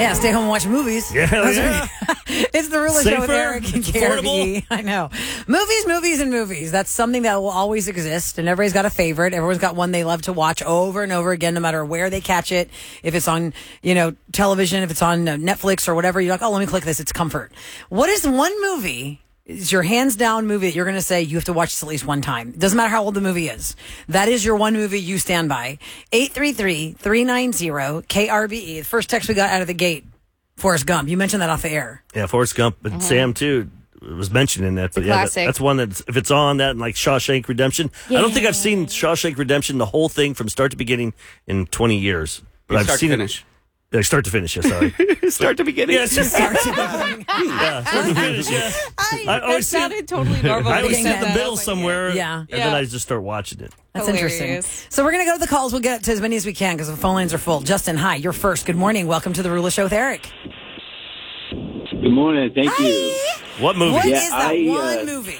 Yeah, stay home and watch movies. Yeah, yeah. It's the Rula Show with Safer, Eric and it's affordable. KRBE. I know. Movies, and movies. That's something that will always exist, and everybody's got a favorite. Everyone's got one they love to watch over and over again, no matter where they catch it. If it's on, television, if it's on Netflix or whatever, you're like, oh, let me click this. It's comfort. What is one movie? It's your hands down movie that you're going to say you have to watch this at least one time. It doesn't matter how old the movie is. That is your one movie you stand by. 833-390-KRBE. The first text we got out of the gate, Forrest Gump. You mentioned that off the air. Yeah, Forrest Gump, but Sam too was mentioning that. But classic. that's one that if it's on that and like Shawshank Redemption. I don't think I've seen Shawshank Redemption, the whole thing from start to beginning in 20 years. But I've seen finish. Start to finish, yeah, sorry. Start to beginning. Yeah, start to finish, yeah. That sounded totally normal. I always when you sit said in the that. middle somewhere, Yeah. and then I just start watching it. That's Hilarious. interesting. So we're going to go to the calls. We'll get to as many as we can because the phone lines are full. Justin, hi. You're first. Good morning. Welcome to the Rula Show with Eric. Good morning. Thank you. What movie? What Yeah, is that one movie?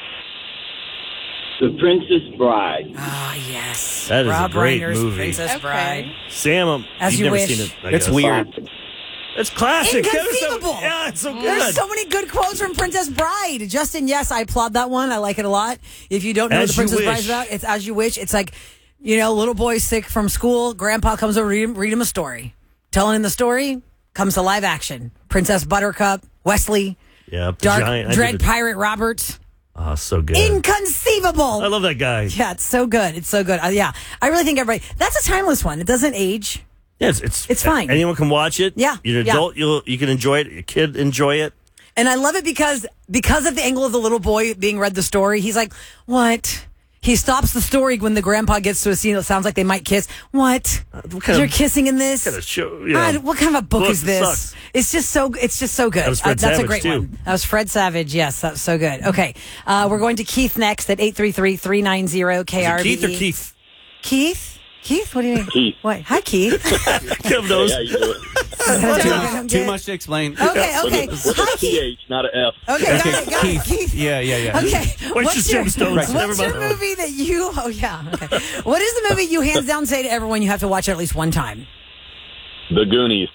The Princess Bride. Ah, yes. That is a Rob great Reiner's movie. Princess Okay. Bride. Sam, As you've you never wish. seen it. I It's guess. weird. It's classic. Inconceivable. Yeah, it's so good. There's so many good quotes from Princess Bride. Justin, yes, I applaud that one. I like it a lot. If you don't know what As the You Princess Wish. Bride's about, it's As You Wish. It's like, little boy's sick from school. Grandpa comes over to read him a story. Telling him the story comes to live action. Princess Buttercup, Wesley, Yeah, the Dark giant. Dread Pirate Roberts. Oh, so good. Inconceivable. I love that guy. Yeah, it's so good. It's so good. Yeah, I really think everybody. That's a timeless one. It doesn't age. Yeah, it's fine. Anyone can watch it. Yeah, You're an yeah. adult. You can enjoy it. Your kid enjoy it. And I love it because of the angle of the little boy being read the story. He's like, what? He stops the story when the grandpa gets to a scene that sounds like they might kiss. What? You're kissing in this? Kind of show. What kind of a book is this? Sucks. It's just so good. That was Fred That's a Savage, great too. one. That was Fred Savage. Yes, that's so good. Okay, we're going to Keith next at 833-390-KRBE. Keith or Keith? Keith? Keith? What do you mean? Keith. What? Hi, Keith. Kim knows. Yeah, you do it. Too much to explain. Okay. With Hi, a Keith. TH, not an F. Okay, got it. Keith. Yeah. Okay. What's your gemstones? What's Never your mind. movie that you... Oh, yeah. Okay. What is the movie you hands down say to everyone you have to watch it at least one time? The Goonies.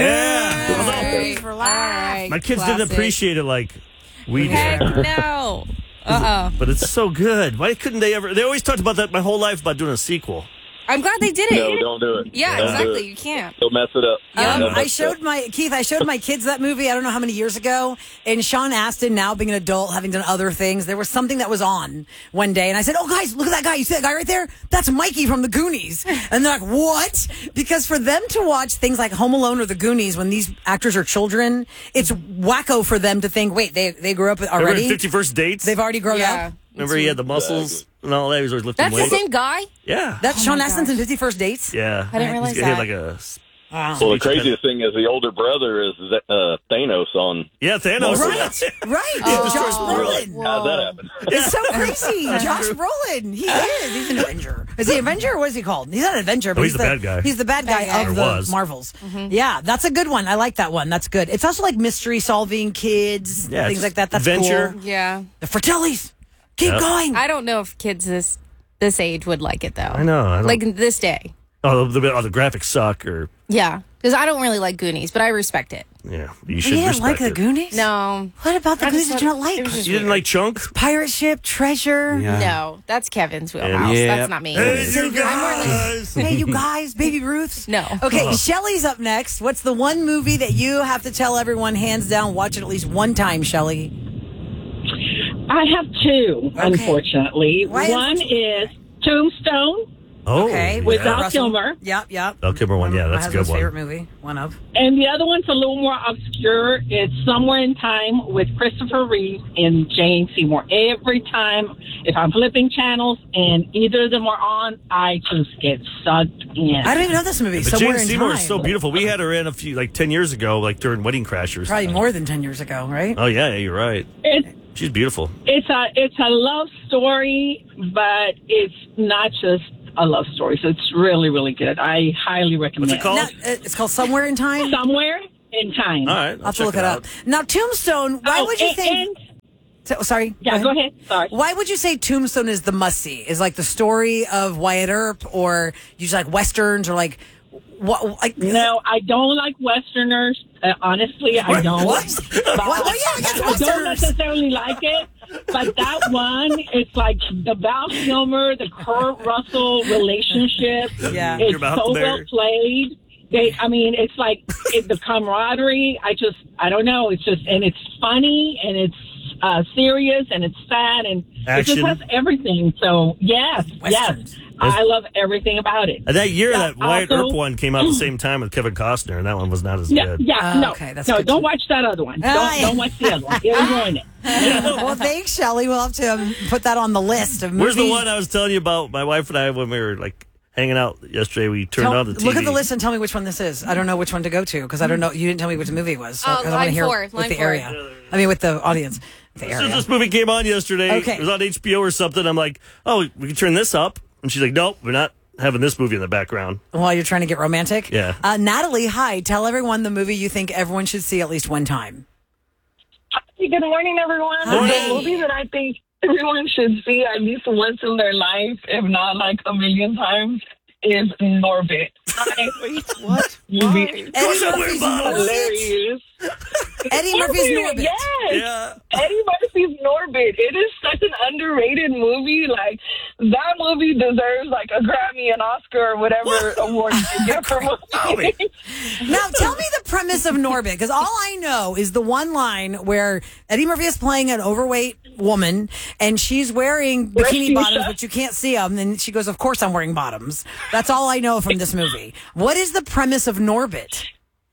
Yeah. All right. My kids didn't Classic. appreciate it like we Heck did. no. But it's so good. Why couldn't they ever? They always talked about that my whole life about doing a sequel. I'm glad they did it. No, don't do it. Yeah, Don't do exactly. it. You can't. You'll mess it up. I showed my kids that movie. I don't know how many years ago. And Sean Astin, now being an adult, having done other things, there was something that was on one day, and I said, "Oh, guys, look at that guy! You see that guy right there? That's Mikey from the Goonies." And they're like, "What?" Because for them to watch things like Home Alone or the Goonies when these actors are children, it's wacko for them to think, "Wait, they grew up already? Remember 51st Dates? They've already grown Yeah. up." Remember he had the muscles and all that. He was always lifting That's the weights. same guy? Yeah. That's Sean my Astin's in 50 First Dates. Yeah. I didn't realize He had that. like a. Well, the craziest thing is the older brother is Thanos on. Yeah, Thanos. Right. Oh. Josh Brolin. How'd that happen? It's so crazy. Josh Brolin. He is. He's an Avenger. Is he Avenger or what is he called? He's not an Avenger, but he's the bad guy. He's the bad guy Bad of guy. Or the was. Marvels. Yeah, that's a good one. I like that one. That's good. It's also like mystery solving kids, Yeah, things it's like that. That's adventure. cool. Yeah. The Fratellis. Keep Yep. going. I don't know if kids this age would like it, though. I know. I don't, Like in this day. the graphics suck or. Yeah. Because I don't really like Goonies, but I respect it. Yeah. You You should didn't respect like the it. Goonies? No. What about the I Goonies just did you not thought like? it was just You didn't weird. like Chunk? Pirate Ship, Treasure. Yeah. No. That's Kevin's wheelhouse. Yeah. That's not me. Hey, So you guys. Hey, you guys, Baby Ruths. No. Okay, Shelly's up next. What's the one movie that you have to tell everyone hands down watch it at least one time, Shelly? I have two, unfortunately. Why One is Tombstone, Oh. Okay, with yeah. Val Russell. Kilmer. Yep. Val Kilmer one. Yeah, My that's a good husband's one. favorite movie. One of. and the other one's a little more obscure. It's Somewhere in Time with Christopher Reeve and Jane Seymour. Every time, if I'm flipping channels and either of them are on, I just get sucked in. I don't even know this movie. But Somewhere Jane in Seymour Time. is so beautiful. We had her in 10 years ago, like during Wedding Crashers. Probably more than 10 years ago, right? Oh yeah, you're right. She's beautiful. It's a love story, but it's not just a love story. So it's really, really good. I highly recommend What's it called? Now, it's called Somewhere in Time. Somewhere in Time. All right, I'll have to look it up. Now, Tombstone. Why would you think? Sorry. Yeah, go ahead. Sorry. Why would you say Tombstone is the must see? Is like the story of Wyatt Earp, or you just like westerns, or like What? No, I don't like Westerners. Honestly, I don't. What? But What do you have against I don't Westerners? necessarily like it, but that one, it's like the Val Kilmer, the Kurt Russell relationship. Yeah. It's Your mouth so there. well played. It's like the camaraderie. I don't know. It's just, and it's funny, and it's serious, and it's sad, and Action. it just has everything. So yes, Westerns. I love everything about it. And that year, Yeah, that Wyatt also- Earp one came out at the same time with Kevin Costner, and that one was not as Yeah, good. yeah, Oh, no, okay, that's no, good don't to- watch that other one. yeah. Don't watch the other one. It'll ruin it. Well, thanks, Shelley. We'll have to put that on the list of movies. Where's the one I was telling you about? My wife and I, when we were like hanging out yesterday, we turned on the TV. Look at the list and tell me which one this is. I don't know which one to go to because I don't know. You didn't tell me which movie it was. So, 'cause I wanna line hear 4, with line the 4. area. I mean, with the audience. The So area. this movie came on yesterday. Okay. It was on HBO or something. I'm like, oh, we can turn this up. And she's like, nope, we're not having this movie in the background. While you're trying to get romantic? Yeah. Natalie, hi. Tell everyone the movie you think everyone should see at least one time. Good morning, everyone. Hi. The movie that I think everyone should see at least once in their life, if not like a million times, is Norbit. Wait, what? Movie. Eddie I wear Murphy's bottoms. Norbit. Hilarious. Eddie Murphy's Norbit. Yes. Yeah. Eddie Murphy's Norbit. It is such an underrated movie. Like, that movie deserves like a Grammy, an Oscar, or whatever award you get for movie. Now, tell me the premise of Norbit, because all I know is the one line where Eddie Murphy is playing an overweight woman, and she's wearing bikini bottoms, but you can't see them. And she goes, "Of course, I'm wearing bottoms." That's all I know from this movie. What is the premise of Norbit?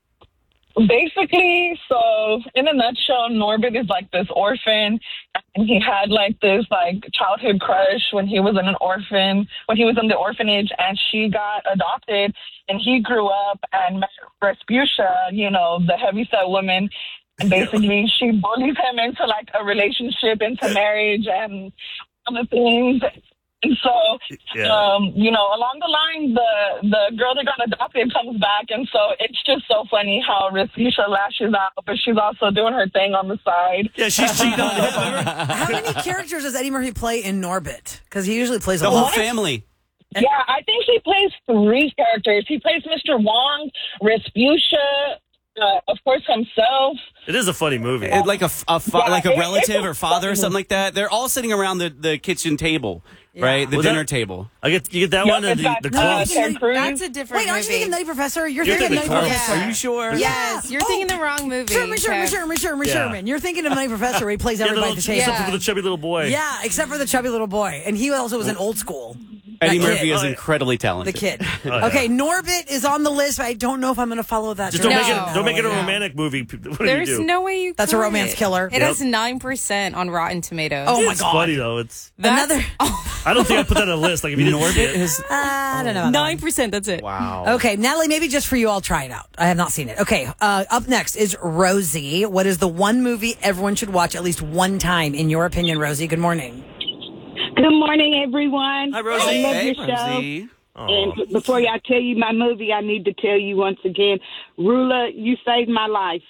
Basically, so in a nutshell, Norbit is like this orphan, and he had like this like childhood crush when he was in the orphanage, and she got adopted, and he grew up and met Respucia, the heavyset woman, and basically she bullies him into like a relationship, into marriage, and other things. And so, Yeah. along the line, the girl that got adopted comes back, and so it's just so funny how Respucia lashes out, but she's also doing her thing on the side. Yeah, she's cheating on him. How many characters does Eddie Murphy play in Norbit? Because he usually plays a The whole lot. family. Yeah, I think he plays 3 characters. He plays Mr. Wong, Respucia, of course himself. It is a funny movie. Like a like a it's relative a or father or funny something like that. They're all sitting around the kitchen table, right? The Was dinner that- table. You get that Yep, one and it's got, the close. Ted Cruz. That's a different Wait, aren't you movie. thinking Nutty Professor? You're You're thinking thinking Nutty Close. Professor. Are you sure? Yes, you're thinking the wrong movie. Sherman. Yeah. You're thinking of Nutty Professor where he plays Yeah, everybody at the table. except for the chubby little boy. Yeah, except for the chubby little boy. And he also was in Old School. Eddie That Murphy kid. is Oh, yeah. incredibly The talented. kid. yeah. Okay, Norbit is on the list, but I don't know if I'm going to follow that. Just don't direction. make it a No. romantic movie. What do There's you do? no way you That's a could. romance killer. It Yep. has 9% on Rotten Tomatoes. Oh, my It's God. funny though. It's. Another. I don't think I put that on a list. Like if you didn't see Norbit it. is I don't know. about that one. 9%, that's it. wow. Okay, Natalie, maybe just for you, I'll try it out. I have not seen it. Okay, up next is Rosie. What is the one movie everyone should watch at least one time, in your opinion, Rosie? Good morning. Good morning, everyone. Hi, Rosie. I love Hey, your show. Rosie. And before I tell you my movie, I need to tell you once again, Rula, you saved my life.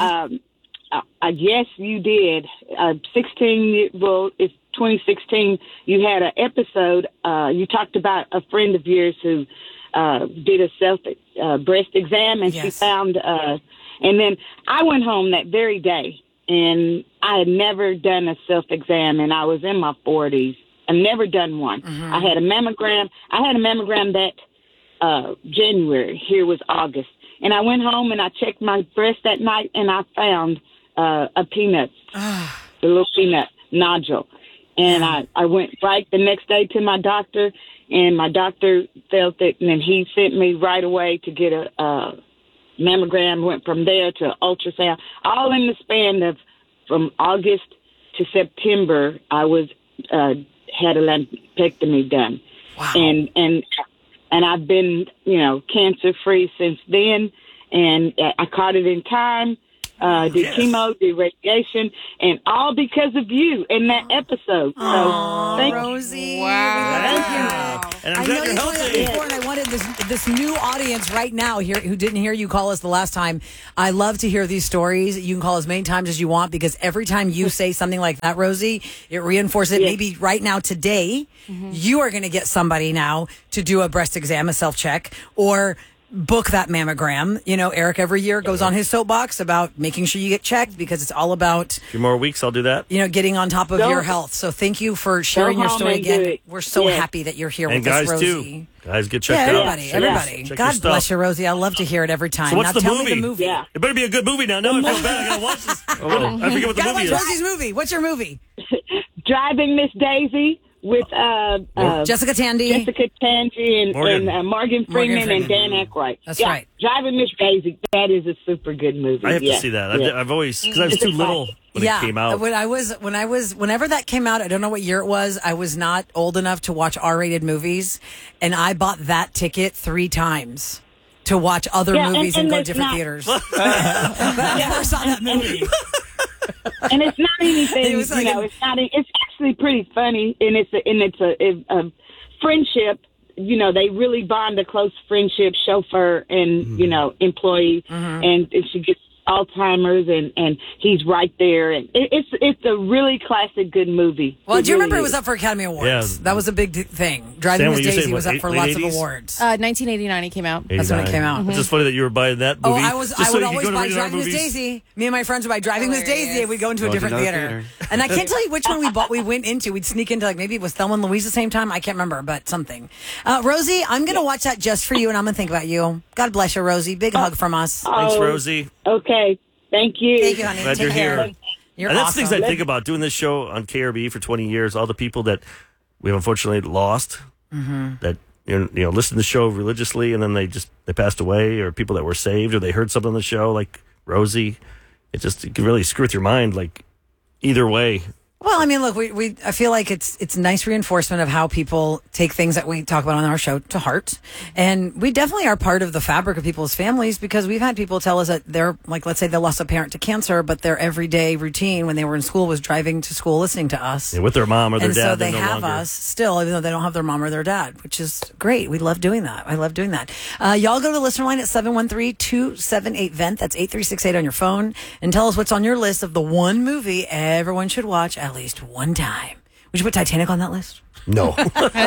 Yes, you did. 2016, you had an episode. You talked about a friend of yours who did a self breast exam, and she Yes. found. And then I went home that very day, and I had never done a self exam, and I was in my 40s. I've never done one. I had a mammogram. That January. Here was August. And I went home and I checked my breast that night, and I found a peanut, a little peanut nodule. And I went right the next day to my doctor, and my doctor felt it, and then he sent me right away to get a mammogram. Went from there to ultrasound. All in the span of from August to September, I was had a lumpectomy done. Wow. And I've been, cancer free since then. And I caught it in time. Did chemo, did radiation, and all because of you in that episode. So thank you. Rosie. Wow. And I'm I glad know you're you told me that healthy. before, and I wanted this new audience right now here who didn't hear you call us the last time. I love to hear these stories. You can call as many times as you want, because every time you say something like that, Rosie, it reinforces it. Yes. Maybe right now today, you are going to get somebody now to do a breast exam, a self check, or book that mammogram. You know, Eric every year goes on his soapbox about making sure you get checked because it's all about, A few more weeks, I'll do that. you know, getting on top of your health. So thank you for sharing your home story and do again. it. We're so Yeah. happy that you're here And with us, guys, Rosie. too. Guys, get Yeah, checked out. everybody. Check your God stuff. bless you, Rosie. I love to hear it every time. So what's now the tell movie? me the movie. Yeah. It better be a good movie now. No, I feel bad. I gotta watch this. I forget what the Gotta movie watch is. Rosie's movie. What's your movie? Driving Miss Daisy with Jessica Tandy. Jessica Tandy Morgan. and Morgan Freeman Freeman. and Dan Aykroyd. That's yeah, right. Driving Miss Daisy. That is a super good movie. I have yeah. to see that. Yeah. I've always, because I was too little when it came out. Whenever that came out, I don't know what year it was. I was not old enough to watch R-rated movies, and I bought that ticket 3 times to watch other Yeah, movies and and go to it's different not- theaters. But I never saw that movie. And it's not anything. It was like it's not. It's actually pretty funny, and it's a friendship. You know, they really bond, a close friendship, chauffeur and employee, and she gets Alzheimer's, and he's right there, and it's a really classic, good movie. Well, do you really remember it is. was up for Academy Awards? Yeah. That was a big thing. Driving Sam, Miss were you saying, Daisy was what, up for late lots 80s? of awards. 1989 it came out. That's when it came out. It's just funny that you were buying that movie. Oh, I was. just I so would you could always go to buy rated R Driving Miss movies. Daisy. Me and my friends would buy Driving Miss Daisy, Hilarious. and we'd go into a Go to different another theater. theater. And I can't tell you which one we went into. We'd sneak into, like, maybe it was Thelma and Louise at the same time. I can't remember, but something. Rosie, I'm going to watch that just for you, and I'm going to think about you. God bless you, Rosie. Big hug from us. Thanks, Rosie. Okay, thank you. Thank you, honey. Glad Take you're care. here. You're And that's awesome. things I think about doing this show on KRB for 20 years. All the people that we've unfortunately lost that listen to the show religiously, and then they passed away, or people that were saved, or they heard something on the show, like Rosie. It can really screw with your mind, like either way. Well, I mean, look, I feel like it's nice reinforcement of how people take things that we talk about on our show to heart. And we definitely are part of the fabric of people's families, because we've had people tell us that they're, like, let's say they lost a parent to cancer, but their everyday routine when they were in school was driving to school listening to us. Yeah, with their mom or their And dad. so they they're no have longer. us still, even though they don't have their mom or their dad, which is great. We love doing that. I love doing that. Y'all go to the listener line at 713-278-VENT. That's 8368 on your phone. And tell us what's on your list of the one movie everyone should watch at least one time. Would you put Titanic on that list? No.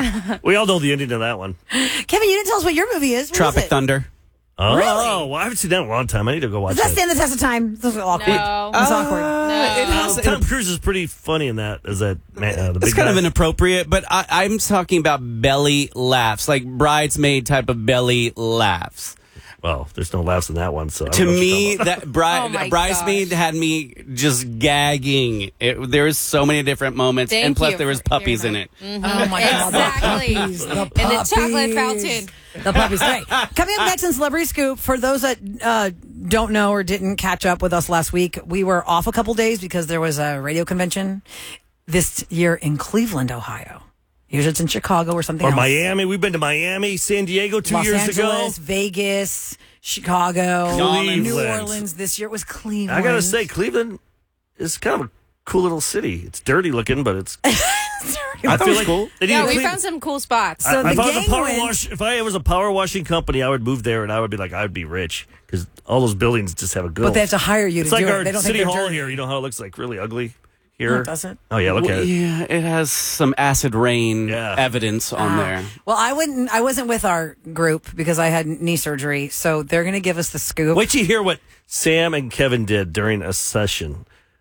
We all know the ending of that one. Kevin, you didn't tell us what your movie is. What Tropic is it? Thunder. Oh, Really? well, I haven't seen that in a long time. I need to go watch Does that that. stand the test of time? This is awkward. No. It's awkward. No. Tom Cruise is pretty funny in that as that man. The It's big kind of guy. inappropriate, but I'm talking about belly laughs, like bridesmaid type of belly laughs. Well, there's no laughs in that one. So I don't To know what you're me, talking about. that Oh my bridesmaid gosh. had me just gagging. There was so many different moments, Thank and plus you there was for puppies in hearing it. Oh my God. Exactly. The And the chocolate fountain. The puppies. Great. Coming up next in Celebrity Scoop, for those that don't know or didn't catch up with us last week, we were off a couple days because there was a radio convention this year in Cleveland, Ohio. Usually it's in Chicago or something Or else. Miami. We've been to Miami, San Diego 2 Los years Angeles, ago. Vegas, Chicago, Cleveland. New Orleans. This year it was Cleveland. I gotta say, Cleveland is kind of a cool little city. It's dirty looking, but it's. I thought it was cool. They need Yeah, to we clean- found some cool spots. So the if I was gang a power went- wash, if I was a power washing company, I would move there, and I would be like, I'd be rich because all those buildings just have a go. But they have to hire you It's to like do our it. They don't city think they're hall dirty. here. You know how it looks like really ugly here. No, it doesn't. Oh yeah, look at it. Yeah, it has some acid rain Yeah. evidence on there. Well, I wasn't with our group because I had knee surgery, so they're going to give us the scoop. Wait till you hear what Sam and Kevin did during a session.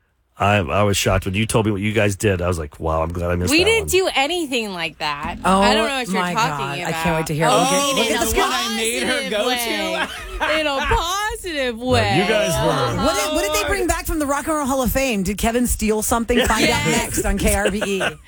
I was shocked when you told me what you guys did. I was like, wow, I'm glad I missed We that didn't one. do anything like that. Oh, I don't know what you're my talking God. about. I can't wait to hear it. Oh, Look at the in scoop. a I made her positive go way. In a positive way. you guys were. What did they bring back from the Rock and Roll Hall of Fame? Did Kevin steal something? Find out next on KRBE.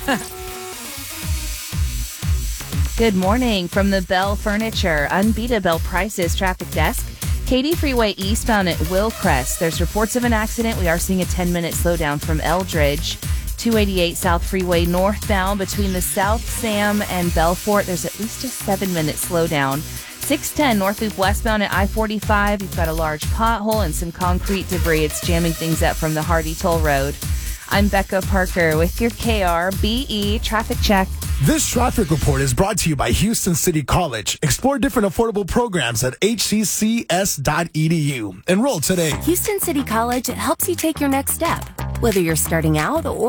Good morning from the Bell Furniture Unbeatable Prices Traffic Desk. Katy Freeway eastbound at Willcrest. There's reports of an accident. We are seeing a 10-minute slowdown from Eldridge. 288 South Freeway northbound between the South Sam and Belfort. There's at least a 7-minute slowdown. 610 North Loop westbound at I-45. You've got a large pothole and some concrete debris. It's jamming things up from the Hardy Toll Road. I'm Becca Parker with your KRBE Traffic Check. This traffic report is brought to you by Houston City College. Explore different affordable programs at hccs.edu. Enroll today. Houston City College helps you take your next step, whether you're starting out or